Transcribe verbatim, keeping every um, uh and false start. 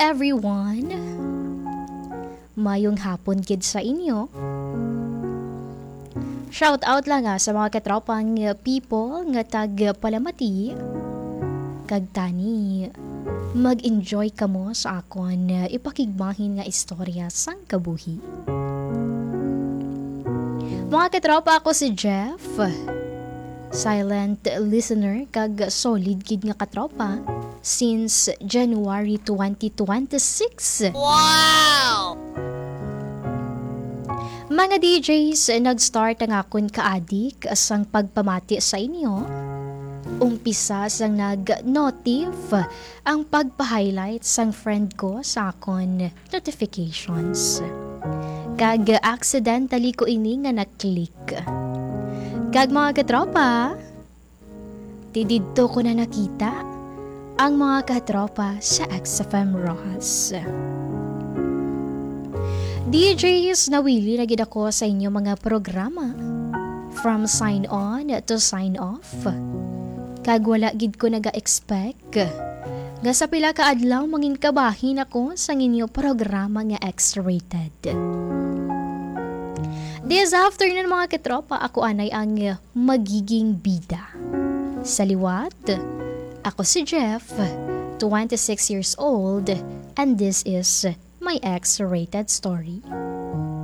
everyone! Mayong hapon gid sa inyo. Shout out lang nga sa mga katropang people nga tag Palamati. Kag tani, mag-enjoy kamo sa akon ipakigmahin nga istorya sang kabuhi. Mga katropa, ako si Jeff. Silent listener kag solid gid nga katropa since January twenty twenty-six. Wow! Mga D Js, nag-start ang akon kaadik sang pagpamati sa inyo. Umpisa sang nag-notif ang pagpa-highlight sang friend ko sa akon notifications. Kag accidentally ko ini nga na-click. Kag mga katropa, tididto ko na nakita ang mga katropa sa X F M Rojas. D Js, nawili na gid ako sa inyo mga programa. From sign on to sign off. Kag wala gid ko naga-expect. Nga sa pila ka adlaw mangin kabahin ako sa inyo programa nga X-rated. This afternoon mga katropa, ako anay ang magiging bida. Sa liwat, ako si Jeff, twenty-six years old, and this is my X-rated story.